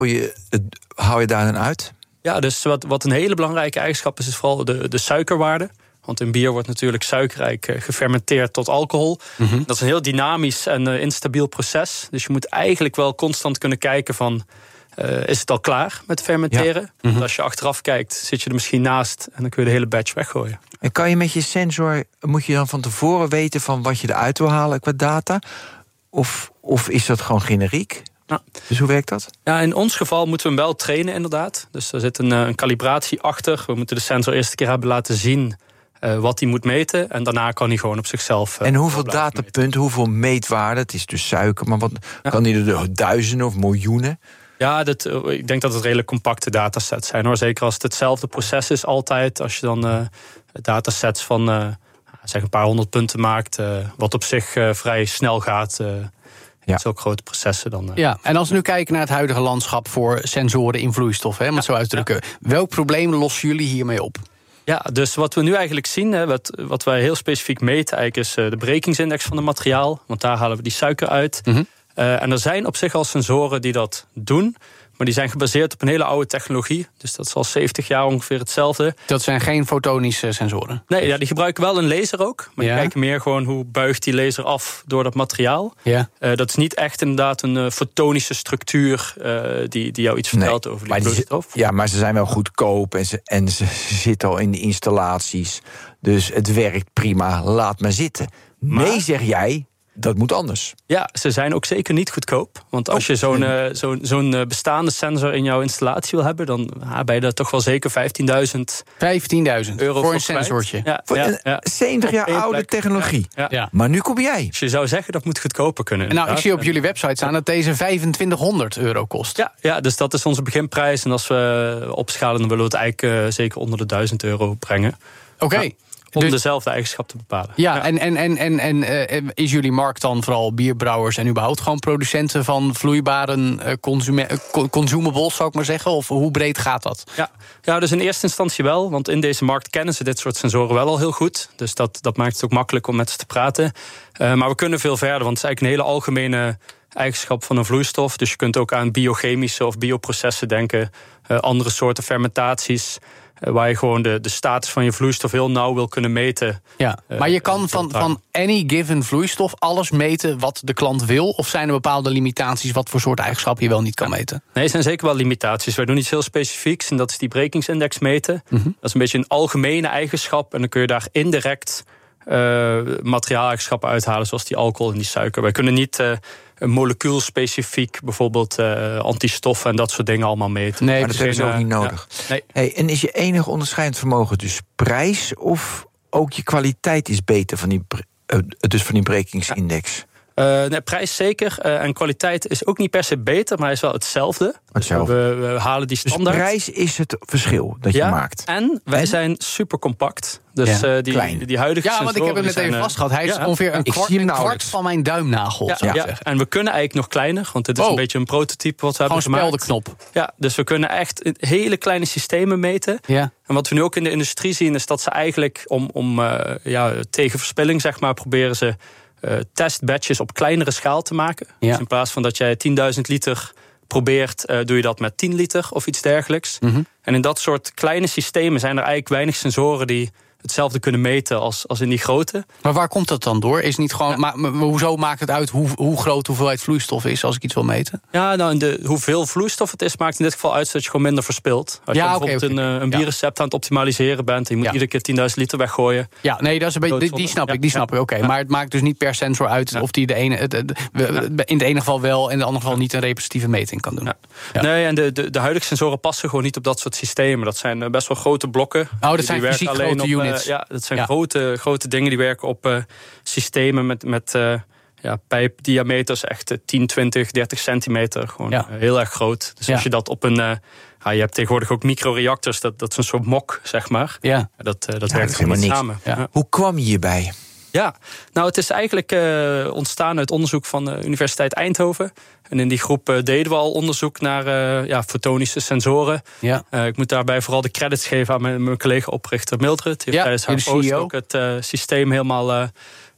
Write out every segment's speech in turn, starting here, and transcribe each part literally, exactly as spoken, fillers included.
je, hou je daar dan uit? Ja, dus wat, wat een hele belangrijke eigenschap is, is vooral de, de suikerwaarde. Want in bier wordt natuurlijk suikerrijk uh, gefermenteerd tot alcohol. Mm-hmm. Dat is een heel dynamisch en uh, instabiel proces. Dus je moet eigenlijk wel constant kunnen kijken van... Uh, is het al klaar met fermenteren? Ja. Mm-hmm. Want als je achteraf kijkt, zit je er misschien naast... en dan kun je de hele batch weggooien. En kan je met je sensor, moet je dan van tevoren weten... van wat je eruit wil halen qua data? Of, of is dat gewoon generiek? Ja. Dus hoe werkt dat? Ja, in ons geval moeten we hem wel trainen inderdaad. Dus er zit een, een kalibratie achter. We moeten de sensor eerst een keer hebben laten zien... Uh, wat hij moet meten. En daarna kan hij gewoon op zichzelf... Uh, en hoeveel datapunten, meten. Hoeveel meetwaarden? Het is dus suiker, maar wat ja. kan hij er duizenden of miljoenen? Ja, dat, ik denk dat het redelijk compacte datasets zijn, hoor. Zeker als het hetzelfde proces is altijd. Als je dan uh, datasets van uh, zeg een paar honderd punten maakt... Uh, wat op zich uh, vrij snel gaat... Uh, Ja. Zulke grote processen dan. Uh, ja, en als we nu kijken naar het huidige landschap voor sensoren in vloeistof, hè, om het ja, zo uit te drukken. Ja. Welk probleem lossen jullie hiermee op? Ja, dus wat we nu eigenlijk zien, hè, wat, wat wij heel specifiek meten, eigenlijk is uh, de brekingsindex van het materiaal. Want daar halen we die suiker uit. Mm-hmm. Uh, en er zijn op zich al sensoren die dat doen. Maar die zijn gebaseerd op een hele oude technologie. Dus dat is al zeventig jaar ongeveer hetzelfde. Dat zijn geen fotonische sensoren? Nee, ja, die gebruiken wel een laser ook. Maar ja. die kijken meer gewoon hoe buigt die laser af door dat materiaal. Ja. Uh, dat is niet echt inderdaad een uh, fotonische structuur... Uh, die, die jou iets vertelt nee, over die vloeistof. Ja, maar ze zijn wel goedkoop en ze, en ze zitten al in de installaties. Dus het werkt prima, laat maar zitten. Maar, nee, zeg jij... Dat moet anders. Ja, ze zijn ook zeker niet goedkoop. Want als oh, je zo'n, uh, zo'n, zo'n bestaande sensor in jouw installatie wil hebben... dan uh, ben je er toch wel zeker vijftienduizend vijftienduizend euro voor een sensortje. Ja, voor ja, een ja. zeventig jaar oude plek. technologie. Ja, ja. Maar nu kom jij. Dus je zou zeggen dat moet goedkoper kunnen. En nou, ik zie op jullie website staan dat deze vijfentwintighonderd euro kost. Ja, ja, dus dat is onze beginprijs. En als we opschalen, dan willen we het eigenlijk uh, zeker onder de duizend euro brengen. Oké. Okay. Ja. Om dus, dezelfde eigenschap te bepalen. Ja, ja. en, en, en, en, en uh, is jullie markt dan vooral bierbrouwers... en überhaupt gewoon producenten van vloeibare uh, consume- uh, consumables, zou ik maar zeggen? Of hoe breed gaat dat? Ja. ja, dus in eerste instantie wel. Want in deze markt kennen ze dit soort sensoren wel al heel goed. Dus dat, dat maakt het ook makkelijk om met ze te praten. Uh, maar we kunnen veel verder, want het is eigenlijk een hele algemene... eigenschap van een vloeistof. Dus je kunt ook aan biochemische of bioprocessen denken. Uh, andere soorten fermentaties... waar je gewoon de, de status van je vloeistof heel nauw wil kunnen meten. Ja, maar je kan van, van any given vloeistof alles meten wat de klant wil? Of zijn er bepaalde limitaties wat voor soort eigenschappen je wel niet kan ja. meten? Nee, er zijn zeker wel limitaties. Wij doen iets heel specifieks en dat is die brekingsindex meten. Mm-hmm. Dat is een beetje een algemene eigenschap en dan kun je daar indirect uh, materiaaleigenschappen uithalen, zoals die alcohol en die suiker. Wij kunnen niet... Uh, molecuulspecifiek, bijvoorbeeld uh, antistoffen en dat soort dingen allemaal meten. Nee, maar dat hebben ze ook niet nodig. Ja. Nee. Hey, en is je enige onderscheidend vermogen dus prijs of ook je kwaliteit is beter van die, uh, dus van die brekingsindex? Ja. Uh, nee, prijs zeker. Uh, en kwaliteit is ook niet per se beter, maar hij is wel hetzelfde. hetzelfde. Dus we, we halen die standaard. Dus prijs is het verschil dat ja, je maakt. En wij en? zijn super compact. Dus ja, uh, die, die, die huidige Ja, want ik heb hem net even vastgehad. Hij is ja, ongeveer een kwart, een kwart van mijn duimnagel. Ja, zou ja. ik zeggen. En we kunnen eigenlijk nog kleiner, want dit is oh. een beetje een prototype wat we Gewoon hebben gemaakt. Gewoon speldenknop. Ja, dus we kunnen echt hele kleine systemen meten. Ja. En wat we nu ook in de industrie zien, is dat ze eigenlijk om, om uh, ja, tegen verspilling, zeg maar, proberen ze Uh, testbatches op kleinere schaal te maken. Ja. Dus in plaats van dat jij tienduizend liter probeert, uh, doe je dat met tien liter of iets dergelijks. Mm-hmm. En in dat soort kleine systemen zijn er eigenlijk weinig sensoren die hetzelfde kunnen meten als, als in die grote. Maar waar komt dat dan door? Is niet gewoon, ja. maar, maar hoezo maakt het uit hoe, hoe groot de hoeveelheid vloeistof is als ik iets wil meten? Ja, nou, de, hoeveel vloeistof het is, maakt in dit geval uit dat je gewoon minder verspilt. Als ja, je bijvoorbeeld okay, okay. een, een bierrecept ja. aan het optimaliseren bent, en je moet ja. iedere keer tienduizend liter weggooien. Ja, nee, dat is een beetje, die, die snap ja. ik, die snap ja. ik. Oké, okay. ja. Maar het maakt dus niet per sensor uit ja. of die de ene, de, de, de, in het ene geval wel en in het andere geval niet een representatieve meting kan doen. Ja. Ja. Nee, en de, de, de huidige sensoren passen gewoon niet op dat soort systemen. Dat zijn best wel grote blokken. Oh, dat die, zijn die fysiek grote op, units. Uh, ja, dat zijn ja. Grote, grote dingen die werken op uh, systemen met, met uh, ja, pijpdiameters, echt uh, tien, twintig, dertig centimeter. Gewoon ja. uh, heel erg groot. Dus ja. als je dat op een... Uh, ja, je hebt tegenwoordig ook microreactors, dat, dat is een soort mok, zeg maar. Ja. Dat, uh, dat ja, werkt helemaal niet samen. Ja. Ja. Hoe kwam je hierbij? Ja, nou het is eigenlijk uh, ontstaan uit onderzoek van de Universiteit Eindhoven. En in die groep uh, deden we al onderzoek naar uh, ja, fotonische sensoren. Ja. Uh, ik moet daarbij vooral de credits geven aan mijn, mijn collega-oprichter Mildred. Die heeft ja, tijdens haar post ook het uh, systeem helemaal uh,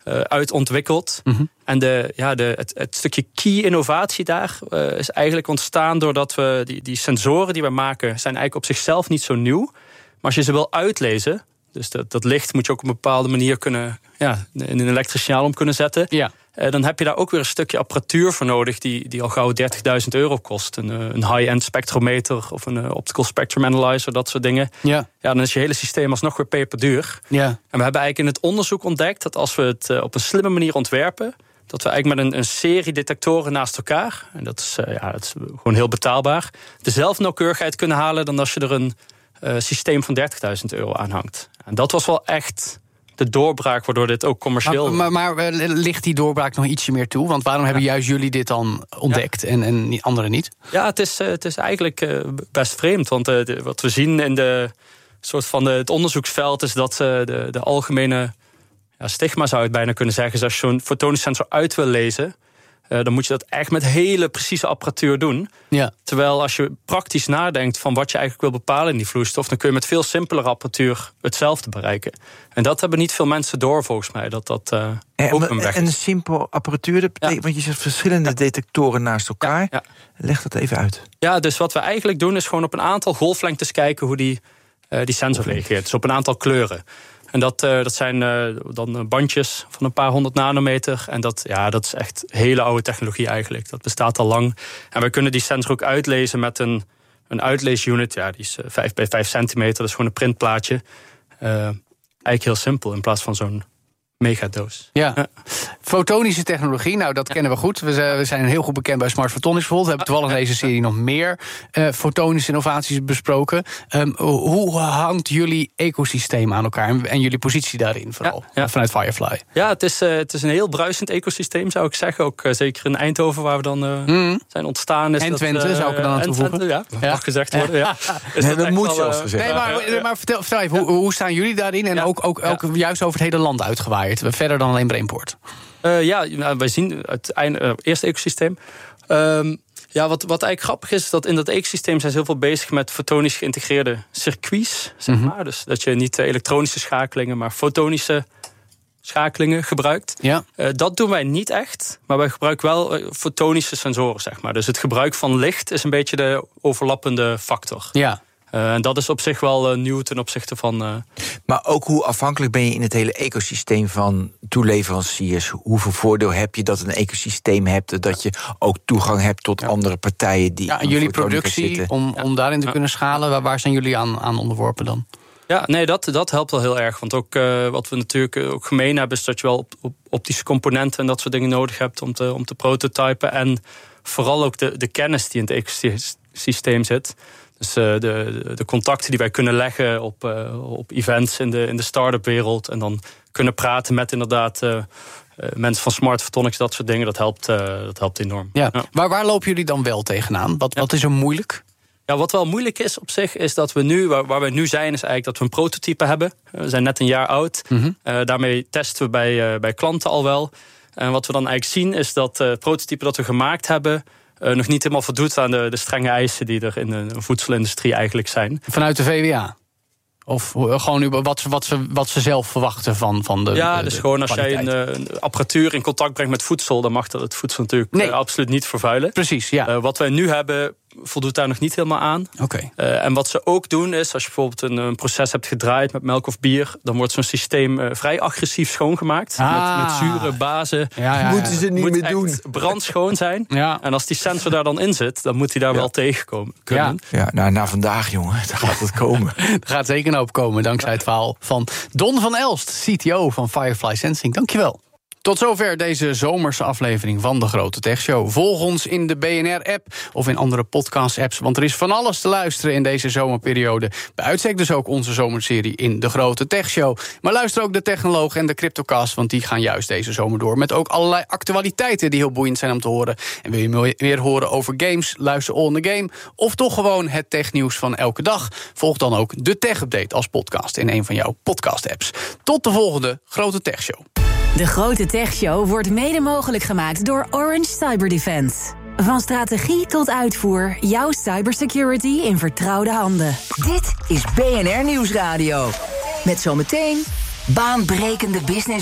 uh, uit ontwikkeld. Mm-hmm. En de, ja, de, het, het stukje key innovatie daar uh, is eigenlijk ontstaan doordat we die, die sensoren die we maken zijn eigenlijk op zichzelf niet zo nieuw. Maar als je ze wil uitlezen, dus dat, dat licht moet je ook op een bepaalde manier kunnen, ja, in een elektrisch signaal om kunnen zetten. Ja. Uh, dan heb je daar ook weer een stukje apparatuur voor nodig die, die al gauw dertigduizend euro kost. Een, een high-end spectrometer of een uh, optical spectrum analyzer, dat soort dingen. Ja. Ja, dan is je hele systeem alsnog weer peperduur. Ja. En we hebben eigenlijk in het onderzoek ontdekt dat als we het uh, op een slimme manier ontwerpen, dat we eigenlijk met een, een serie detectoren naast elkaar, en dat is, uh, ja, dat is gewoon heel betaalbaar, dezelfde nauwkeurigheid kunnen halen dan als je er een uh, systeem van dertigduizend euro aan hangt. En dat was wel echt de doorbraak waardoor dit ook commercieel... Maar, maar, maar ligt die doorbraak nog ietsje meer toe? Want waarom ja. hebben juist jullie dit dan ontdekt ja. en, en anderen niet? Ja, het is, het is eigenlijk uh, best vreemd. Want uh, de, wat we zien in de, soort van de, het onderzoeksveld is dat uh, de, de algemene ja, stigma, zou je het bijna kunnen zeggen, is als je zo'n fotonisch sensor uit wil lezen, Uh, dan moet je dat echt met hele precieze apparatuur doen. Ja. Terwijl als je praktisch nadenkt van wat je eigenlijk wil bepalen in die vloeistof, dan kun je met veel simpelere apparatuur hetzelfde bereiken. En dat hebben niet veel mensen door, volgens mij. Dat dat uh, en, ook een weg is. En een simpel apparatuur, dat betekent, ja. want je zegt verschillende ja. detectoren naast elkaar. Ja, ja. Leg dat even uit. Ja, dus wat we eigenlijk doen is gewoon op een aantal golflengtes kijken hoe die, uh, die sensor reageert. Dus op een aantal kleuren. En dat, uh, dat zijn uh, dan bandjes van een paar honderd nanometer. En dat, ja, dat is echt hele oude technologie eigenlijk. Dat bestaat al lang. En we kunnen die sensor ook uitlezen met een, een uitleesunit. Ja, die is uh, vijf bij vijf centimeter. Dat is gewoon een printplaatje. Uh, eigenlijk heel simpel in plaats van zo'n megadoos. Ja. ja. Fotonische technologie, nou dat ja. kennen we goed. We zijn, we zijn heel goed bekend bij Smart Photonics bijvoorbeeld. We hebben toevallig in deze serie nog meer uh, fotonische innovaties besproken. Um, hoe hangt jullie ecosysteem aan elkaar en, en jullie positie daarin vooral, ja, ja. vanuit Firefly? Ja, het is, uh, het is een heel bruisend ecosysteem, zou ik zeggen. Ook uh, zeker in Eindhoven, waar we dan uh, mm. zijn ontstaan. Is en dat, Twente, uh, zou ik er dan aan toevoegen. Twente, ja, ja. Mag gezegd worden. Ja. Ja. Is nee, dat moet wel, zelfs uh, gezegd. Nee, maar, ja. maar vertel, vertel even, hoe, hoe staan jullie daarin? En ja. ook, ook, ook ja. juist over het hele land uitgewaaid. Verder dan alleen Brainport. Uh, ja, nou, wij zien het einde, uh, eerste ecosysteem. Um, ja, wat, wat eigenlijk grappig is, is dat in dat ecosysteem zijn ze heel veel bezig met fotonisch geïntegreerde circuits, zeg maar. Mm-hmm. Dus dat je niet uh, elektronische schakelingen, maar fotonische schakelingen gebruikt. Ja. Uh, dat doen wij niet echt, maar wij gebruiken wel uh, fotonische sensoren, zeg maar. Dus het gebruik van licht is een beetje de overlappende factor. Ja. Uh, en dat is op zich wel uh, nieuw ten opzichte van... Uh... Maar ook hoe afhankelijk ben je in het hele ecosysteem van toeleveranciers? Hoeveel voordeel heb je dat een ecosysteem hebt, dat je ook toegang hebt tot ja. andere partijen die... Ja, en jullie productie, zitten. om, om daarin te ja. kunnen schalen, waar, waar zijn jullie aan, aan onderworpen dan? Ja, nee, dat, dat helpt wel heel erg. Want ook uh, wat we natuurlijk ook gemeen hebben, is dat je wel op, op optische componenten en dat soort dingen nodig hebt om te, om te prototypen. En vooral ook de, de kennis die in het ecosysteem zit. Dus uh, de, de contacten die wij kunnen leggen op, uh, op events in de, in de start-up wereld. En dan kunnen praten met inderdaad uh, uh, mensen van Smart Photonics, dat soort dingen. Dat helpt, uh, dat helpt enorm. Ja. Ja. Maar waar lopen jullie dan wel tegenaan? Wat, ja. wat is er moeilijk? Ja, wat wel moeilijk is op zich, is dat we nu, waar, waar we nu zijn, is eigenlijk dat we een prototype hebben. We zijn net een jaar oud. Mm-hmm. Uh, daarmee testen we bij, uh, bij klanten al wel. En wat we dan eigenlijk zien, is dat het uh, prototype dat we gemaakt hebben Uh, nog niet helemaal voldoet aan de, de strenge eisen die er in de voedselindustrie eigenlijk zijn. Vanuit de V W A? Of gewoon wat, wat, ze, wat ze zelf verwachten van, van de Ja, de, dus de gewoon als kwaliteit. jij een, een apparatuur in contact brengt met voedsel, dan mag dat het voedsel natuurlijk nee. uh, absoluut niet vervuilen. Precies, ja. Uh, wat wij nu hebben voldoet daar nog niet helemaal aan. Okay. Uh, en wat ze ook doen is, als je bijvoorbeeld een, een proces hebt gedraaid met melk of bier, dan wordt zo'n systeem uh, vrij agressief schoongemaakt. Ah. Met, met zure bazen. Ja, ja, ja. Moeten ze niet moet meer doen. brandschoon zijn. Ja. En als die sensor daar dan in zit, dan moet hij daar ja. wel tegenkomen kunnen. Ja, ja nou, na vandaag, jongen, daar gaat het komen. Er gaat zeker een hoop komen, dankzij het verhaal van Don van Elst, C T O van Firefly Sensing. Dankjewel. Tot zover deze zomerse aflevering van de Grote Tech Show. Volg ons in de B N R-app of in andere podcast-apps, want er is van alles te luisteren in deze zomerperiode. Bij uitstek dus ook onze zomerserie in de Grote Tech Show. Maar luister ook de Technoloog en de Cryptocast, want die gaan juist deze zomer door met ook allerlei actualiteiten die heel boeiend zijn om te horen. En wil je meer horen over games, luister All in the Game, of toch gewoon het technieuws van elke dag? Volg dan ook de Tech Update als podcast in een van jouw podcast-apps. Tot de volgende Grote Tech Show. De Grote Tech Show wordt mede mogelijk gemaakt door Orange Cyber Defense. Van strategie tot uitvoer, jouw cybersecurity in vertrouwde handen. Dit is B N R Nieuwsradio. Met zometeen baanbrekende business